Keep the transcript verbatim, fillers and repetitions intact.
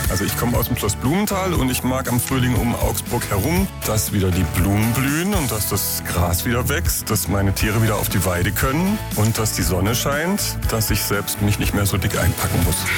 Also ich komme aus dem Schloss Blumenthal und ich mag am Frühling um Augsburg herum, dass wieder die Blumen blühen und dass das Gras wieder wächst, dass meine Tiere wieder auf die Weide können und dass die Sonne scheint, dass ich selbst mich nicht mehr so dick einpacken muss.